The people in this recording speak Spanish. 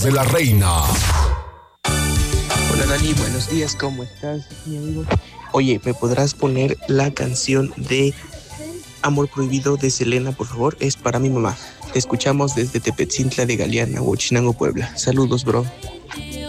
de la reina. Hola Dani, buenos días, ¿cómo estás, mi amigo? Oye, ¿me podrás poner la canción de Amor Prohibido de Selena, por favor? Es para mi mamá. Te escuchamos desde Tepetzintla de Galeana, Huachinango, Puebla. Saludos, bro.